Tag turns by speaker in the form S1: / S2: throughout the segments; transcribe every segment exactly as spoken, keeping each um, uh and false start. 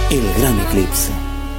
S1: El gran eclipse.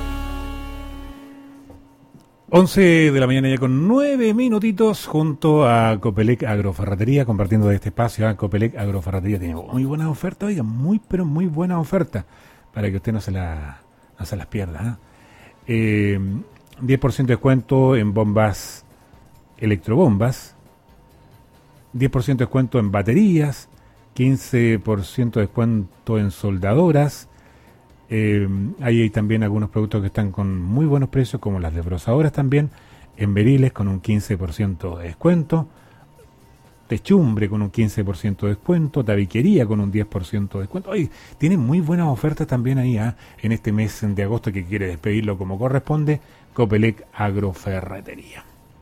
S2: once de la mañana ya con nueve minutitos junto a Copelec Agroferretería, compartiendo de este espacio. A Copelec Agroferretería tiene muy buena oferta, oiga, muy pero muy buena oferta, para que usted no se la no se las pierda. ¿eh? Eh, diez por ciento de descuento en bombas electrobombas, diez por ciento de descuento en baterías, quince por ciento de descuento en soldadoras. Eh, hay también algunos productos que están con muy buenos precios, como las desbrozadoras también, en beriles con un quince por ciento de descuento, techumbre con un quince por ciento de descuento, tabiquería con un diez por ciento de descuento. Oye, tienen muy buenas ofertas también ahí, ¿eh? En este mes de agosto que quiere despedirlo como corresponde, Copelec Agroferretería.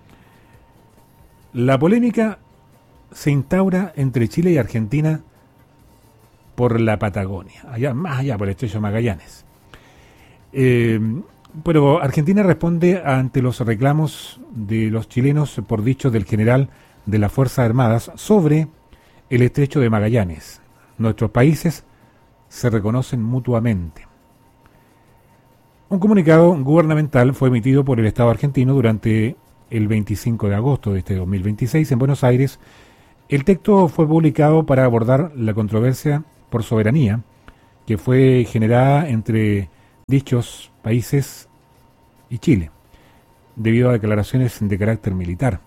S2: La polémica se instaura entre Chile y Argentina por la Patagonia, allá más allá por el estrecho Magallanes. Eh, pero Argentina responde ante los reclamos de los chilenos por dichos del general de las Fuerzas Armadas sobre el estrecho de Magallanes. Nuestros países se reconocen mutuamente. Un comunicado gubernamental fue emitido por el Estado argentino durante el veinticinco de agosto de este dos mil veintiséis en Buenos Aires. El texto fue publicado para abordar la controversia por soberanía que fue generada entre dichos países y Chile, debido a declaraciones de carácter militar.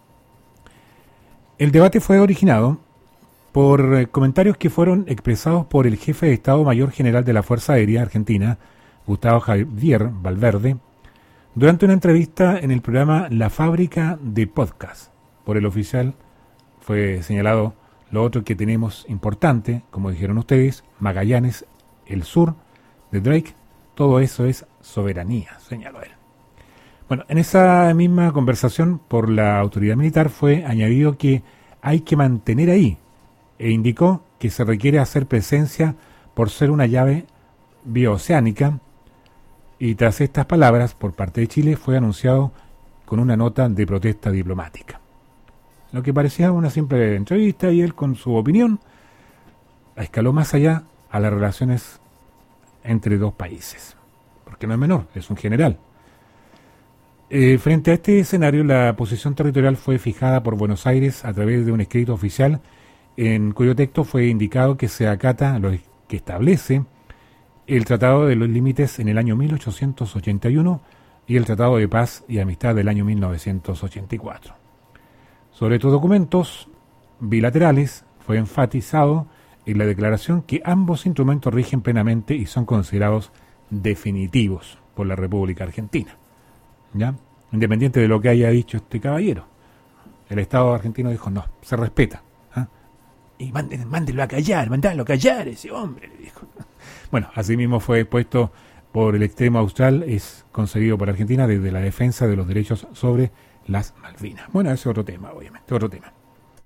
S2: El debate fue originado por comentarios que fueron expresados por el jefe de Estado Mayor General de la Fuerza Aérea Argentina, Gustavo Javier Valverde, durante una entrevista en el programa La Fábrica de Podcast. Por el oficial fue señalado lo otro que tenemos importante, como dijeron ustedes, Magallanes, el sur de Drake, todo eso es soberanía, señaló él. Bueno, en esa misma conversación por la autoridad militar fue añadido que hay que mantener ahí, e indicó que se requiere hacer presencia por ser una llave bioceánica, y tras estas palabras por parte de Chile fue anunciado con una nota de protesta diplomática. Lo que parecía una simple entrevista, y él con su opinión escaló más allá a las relaciones entre dos países, porque no es menor, es un general. Eh, frente a este escenario, la posición territorial fue fijada por Buenos Aires a través de un escrito oficial en cuyo texto fue indicado que se acata lo que establece el Tratado de los Límites en el año mil ochocientos ochenta y uno y el Tratado de Paz y Amistad del año mil novecientos ochenta y cuatro. Sobre estos documentos bilaterales fue enfatizado en la declaración que ambos instrumentos rigen plenamente y son considerados definitivos por la República Argentina, ¿ya? Independiente de lo que haya dicho este caballero. El Estado argentino dijo, no, se respeta. ¿eh? Y mándenlo, mándenlo a callar, mándenlo a callar ese hombre, le dijo. Bueno, asimismo fue expuesto por el extremo austral, es concedido por Argentina desde la defensa de los derechos sobre las Malvinas. Bueno, ese es otro tema, obviamente, otro tema.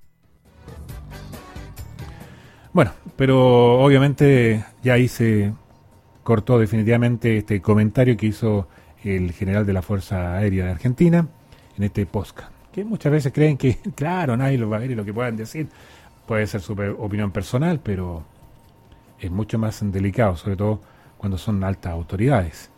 S2: Bueno, pero obviamente ya ahí se cortó definitivamente este comentario que hizo el general de la Fuerza Aérea de Argentina en este podcast, que muchas veces creen que, claro, nadie lo va a ver y lo que puedan decir puede ser su opinión personal, pero es mucho más delicado, sobre todo cuando son altas autoridades.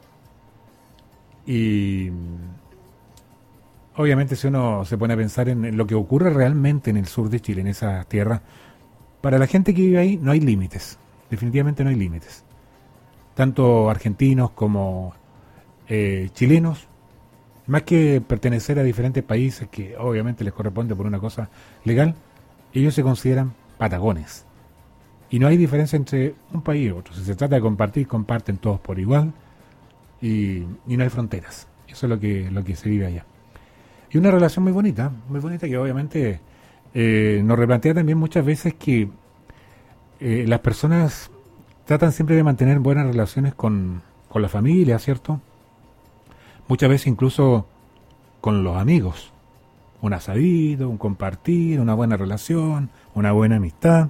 S2: Y obviamente si uno se pone a pensar en lo que ocurre realmente en el sur de Chile, en esa tierra, para la gente que vive ahí no hay límites, definitivamente no hay límites. Tanto argentinos como eh, chilenos, más que pertenecer a diferentes países que obviamente les corresponde por una cosa legal, ellos se consideran patagones. Y no hay diferencia entre un país y otro. Si se trata de compartir, comparten todos por igual y, y no hay fronteras. Eso es lo que, lo que se vive allá. Y una relación muy bonita, muy bonita que obviamente eh, nos replantea también muchas veces que eh, las personas tratan siempre de mantener buenas relaciones con, con la familia, ¿cierto? Muchas veces incluso con los amigos. Un asadito, un compartir, una buena relación, una buena amistad.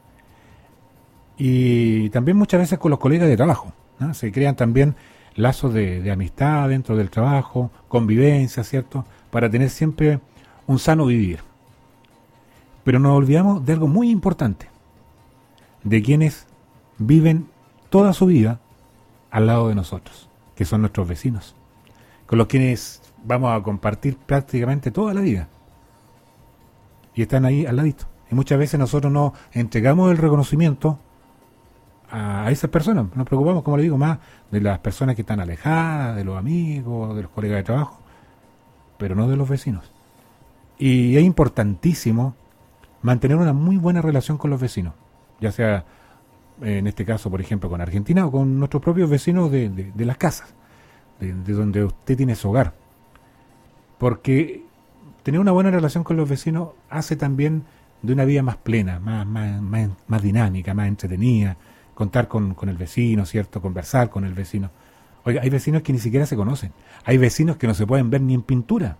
S2: Y también muchas veces con los colegas de trabajo, ¿no? Se crean también lazos de, de amistad dentro del trabajo, convivencia, ¿cierto? Para tener siempre un sano vivir. Pero nos olvidamos de algo muy importante, de quienes viven toda su vida al lado de nosotros, que son nuestros vecinos, con los quienes vamos a compartir prácticamente toda la vida. Y están ahí al ladito. Y muchas veces nosotros no entregamos el reconocimiento a esas personas. Nos preocupamos, como le digo, más de las personas que están alejadas, de los amigos, de los colegas de trabajo, pero no de los vecinos. Y es importantísimo mantener una muy buena relación con los vecinos, ya sea en este caso, por ejemplo, con Argentina o con nuestros propios vecinos de, de, de las casas, de, de donde usted tiene su hogar. Porque tener una buena relación con los vecinos hace también de una vida más plena, más, más, más, más dinámica, más entretenida, contar con, con el vecino, ¿cierto? Conversar con el vecino. Oiga, hay vecinos que ni siquiera se conocen, hay vecinos que no se pueden ver ni en pintura.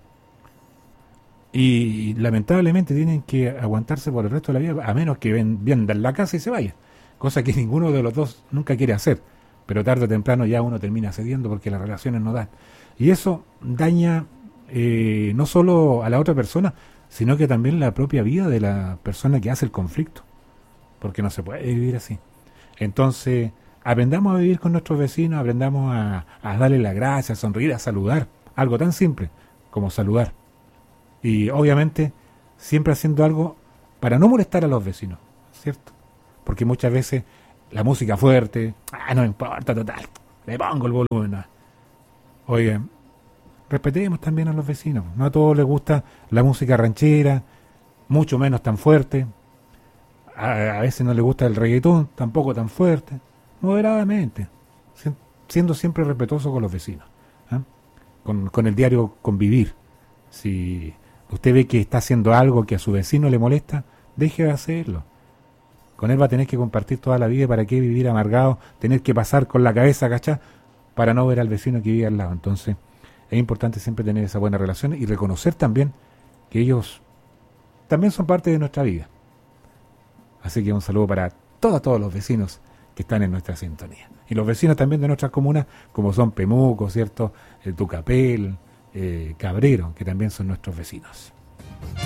S2: Y lamentablemente tienen que aguantarse por el resto de la vida, a menos que ven, vendan la casa y se vayan, cosa que ninguno de los dos nunca quiere hacer, pero tarde o temprano ya uno termina cediendo porque las relaciones no dan. Y eso daña eh, no solo a la otra persona, sino que también la propia vida de la persona que hace el conflicto, porque no se puede vivir así. Entonces, aprendamos a vivir con nuestros vecinos, aprendamos a, a darle las gracias, a sonreír, a saludar, algo tan simple como saludar. Y obviamente siempre haciendo algo para no molestar a los vecinos, ¿cierto? Porque muchas veces la música fuerte, ah, no importa, total, le pongo el volumen. No. Oigan, respetemos también a los vecinos. No a todos les gusta la música ranchera, mucho menos tan fuerte. A, a veces no les gusta el reggaetón, tampoco tan fuerte. Moderadamente, siendo siempre respetuoso con los vecinos, ¿eh? con, con el diario convivir. Si usted ve que está haciendo algo que a su vecino le molesta, deje de hacerlo. Con él va a tener que compartir toda la vida. ¿Para qué vivir amargado? Tener que pasar con la cabeza, ¿cachá? Para no ver al vecino que vive al lado. Entonces, es importante siempre tener esa buena relación y reconocer también que ellos también son parte de nuestra vida. Así que un saludo para todos, todos los vecinos que están en nuestra sintonía. Y los vecinos también de nuestras comunas, como son Pemuco, ¿cierto? El Tucapel, eh, Cabrero, que también son nuestros vecinos.